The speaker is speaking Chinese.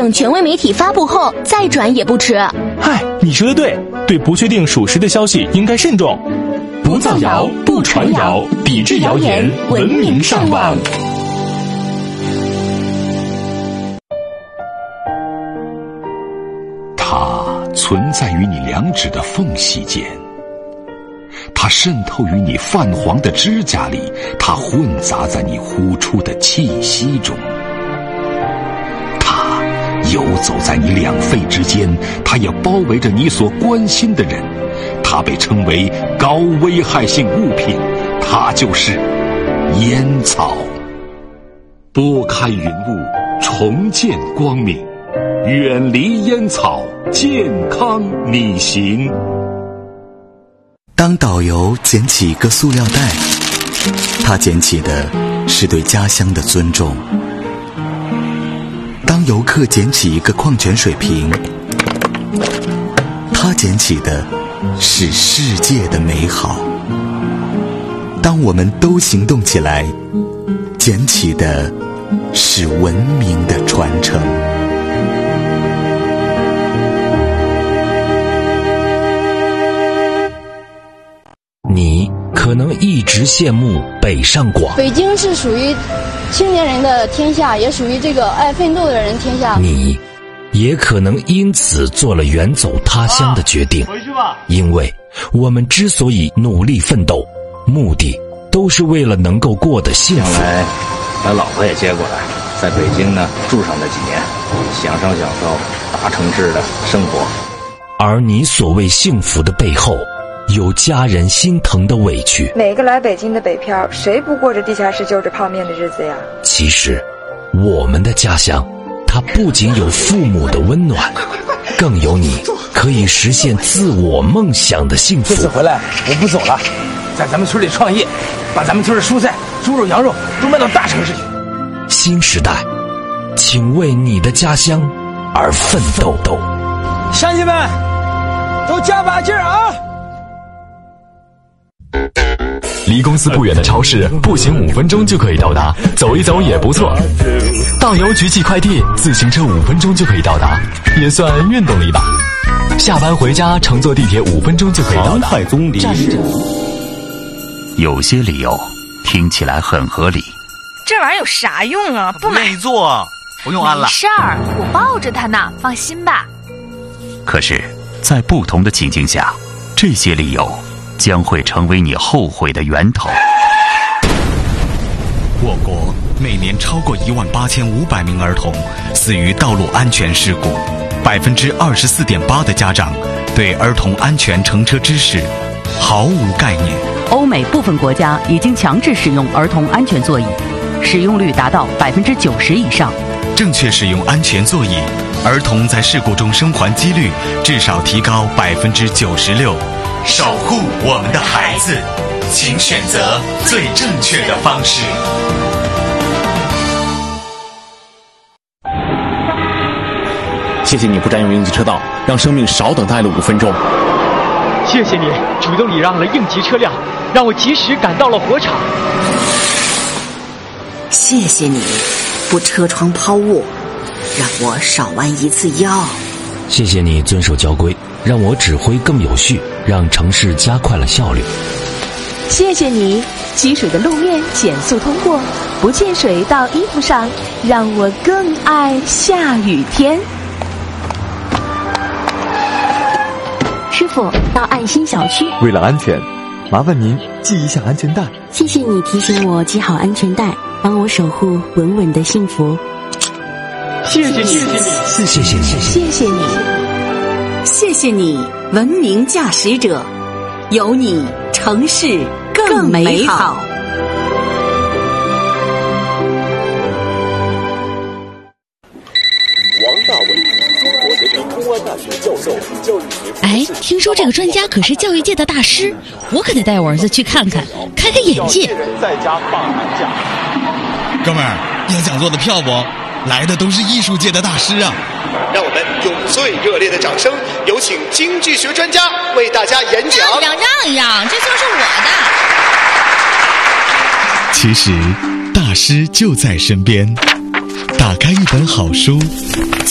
等权威媒体发布后再转也不迟。 嗨，你说的对，对不确定属实的消息应该慎重。 不造谣，不传谣，抵制谣言，文明上网。 它存在于你两指的缝隙间，它渗透于你泛黄的指甲里，它混杂在你呼出的气息中，它游走在你两肺之间，它也包围着你所关心的人。它被称为高危害性物品，它就是烟草。拨开云雾，重见光明，远离烟草，健康你行。 当导游捡起一个塑料袋，他捡起的是对家乡的尊重；当游客捡起一个矿泉水瓶，他捡起的是世界的美好。当我们都行动起来，捡起的是文明的传承。 你可能一直羡慕北上广， 北京是属于青年人的天下，也属于这个爱奋斗的人天下。 你也可能因此做了远走他乡的决定， 回去吧。 因为我们之所以努力奋斗，目的都是为了能够过得幸福。 将来把老婆也接过来，在北京呢住上那几年，享受大城市的生活。 而你所谓幸福的背后，有家人心疼的委屈。 每个来北京的北漂，谁不过着地下室就着泡面的日子呀？ 其实我们的家乡，它不仅有父母的温暖，更有你可以实现自我梦想的幸福。 这次回来我不走了，在咱们村里创业，把咱们村的蔬菜、猪肉、羊肉都卖到大城市去。 新时代，请为你的家乡而奋斗。 乡亲们，都加把劲儿啊！ 离公司不远的超市，步行5分钟就可以到达，走一走也不错。到邮局寄快递，自行车5分钟就可以到达，也算运动了一把。下班回家，乘坐地铁5分钟就可以到达。 有些理由听起来很合理， 这玩意儿有啥用啊？不买。 愿意做，不用安了。 没事儿，我抱着它呢，放心吧。 可是，在不同的情境下，这些理由将会成为你后悔的源头。 我国每年超过18500名儿童死于道路安全事故，24.8%的家长对儿童安全乘车知识毫无概念。 欧美部分国家已经强制使用儿童安全座椅，使用率达到90%以上。 正确使用安全座椅，儿童在事故中生还几率至少提高96%。守护我们的孩子，请选择最正确的方式。 谢谢你不占用应急车道，让生命少等待了5分钟。 谢谢你主动礼让了应急车辆，让我及时赶到了火场。 谢谢你不车窗抛物，让我少弯一次腰。 谢谢你遵守交规，让我指挥更有序，让城市加快了效率。 谢谢你积水的路面减速通过，不溅水到衣服上，让我更爱下雨天。 师傅，到爱心小区。 为了安全，麻烦您系一下安全带。 谢谢你提醒我系好安全带，帮我守护稳稳的幸福。 谢谢你， 谢谢你， 谢谢你， 谢谢你，文明驾驶者，有你，城市更美好。 王大伟，中国学生公安大学教授，教育学。 哎，听说这个专家可是教育界的大师，我可得带我儿子去看看，开开眼界。 在家放寒假。 哥们儿，有讲座的票不？来的都是艺术界的大师啊！ 让我们用最热烈的掌声，有请经济学专家为大家演讲。 让一让，这就是我的。 其实，大师就在身边。打开一本好书，